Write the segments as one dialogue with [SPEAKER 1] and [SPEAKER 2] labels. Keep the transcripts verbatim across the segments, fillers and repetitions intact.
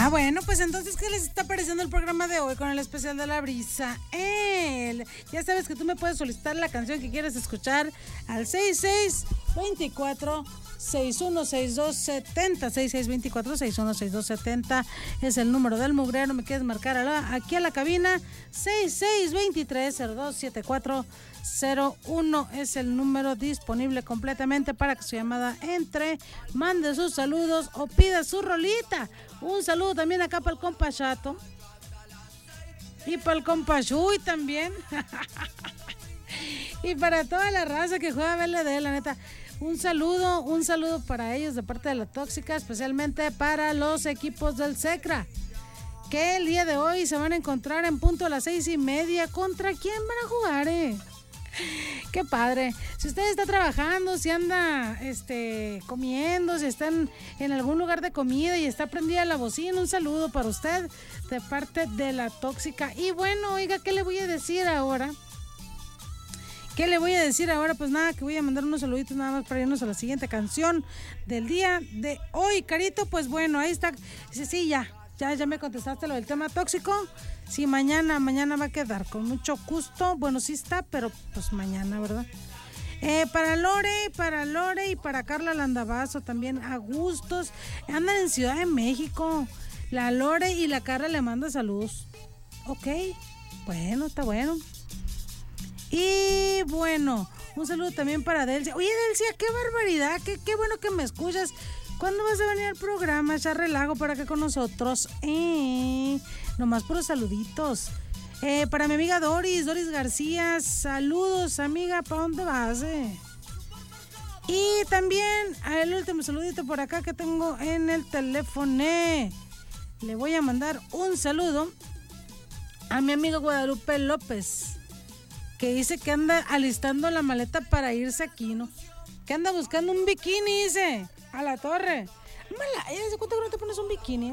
[SPEAKER 1] bueno, pues entonces, ¿qué les está pareciendo el programa de hoy con el especial de La Brisa? El, ya sabes que tú me puedes solicitar la canción que quieres escuchar al seis seis dos cuatro, seis uno seis dos siete cero, seis seis dos cuatro, seis uno seis dos siete cero es el número del mugrero. Me quieres marcar a la, aquí a la cabina, seis seis dos tres, cero dos siete cuatro cero uno es el número disponible completamente para que su llamada entre, mande sus saludos o pida su rolita. Un saludo también acá para el compa Chato y para el compa Chuy también y para toda la raza que juega B L D, la neta. Un saludo, un saludo para ellos de parte de La Tóxica, especialmente para los equipos del SECRA, que el día de hoy se van a encontrar en punto a las seis y media. ¿Contra quién van a jugar, eh? Qué padre. Si usted está trabajando, si anda este, comiendo, si está en, en algún lugar de comida y está prendida la bocina, un saludo para usted de parte de La Tóxica. Y bueno, oiga, ¿qué le voy a decir ahora? ¿Qué le voy a decir ahora? Pues nada, que voy a mandar unos saluditos nada más para irnos a la siguiente canción del día de hoy. Carito, pues bueno, ahí está. Sí, sí, ya, ya, ya me contestaste lo del tema tóxico. Sí, mañana, mañana va a quedar con mucho gusto. Bueno, sí está, pero pues mañana, ¿verdad? Eh, para Lore, para Lore y para Carla Landavazo también, a gustos. Andan en Ciudad de México. La Lore y la Carla le manda saludos. Ok, bueno, está bueno. Y bueno, un saludo también para Delcia. Oye, Delcia, qué barbaridad, qué, qué bueno que me escuchas. ¿Cuándo vas a venir al programa? Echar relajo para acá con nosotros. Eh, nomás puros saluditos. Eh, para mi amiga Doris, Doris García, saludos, amiga, ¿para dónde vas? Eh? Y también el último saludito por acá que tengo en el teléfono. Le voy a mandar un saludo a mi amiga Guadalupe López, que dice que anda alistando la maleta para irse aquí, ¿no? Que anda buscando un bikini, dice, a la torre. Mala, ¿ya se cuenta que no te pones un bikini?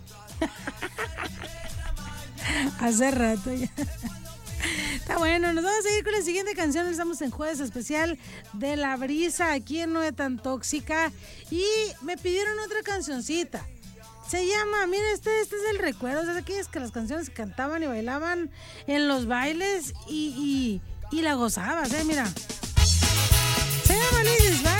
[SPEAKER 1] Hace rato ya. Está bueno, nos vamos a seguir con la siguiente canción. Estamos en jueves especial de La Brisa, aquí en No es Tan Tóxica. Y me pidieron otra cancioncita. Se llama, mira, este, este es el recuerdo, es de aquellas que las canciones se cantaban y bailaban en los bailes y, y, y la gozabas, eh, mira. Se llama Ladies